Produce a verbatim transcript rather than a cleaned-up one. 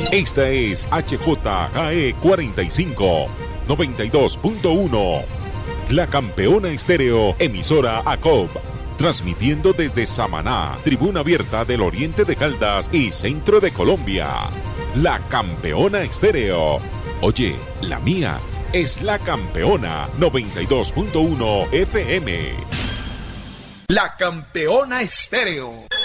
Esta es H J K E cuarenta y cinco, noventa y dos punto uno. La Campeona Estéreo, emisora A C O B. Transmitiendo desde Samaná, Tribuna Abierta del Oriente de Caldas y Centro de Colombia. La Campeona Estéreo. Oye, la mía es La Campeona noventa y dos punto uno F M. La Campeona Estéreo.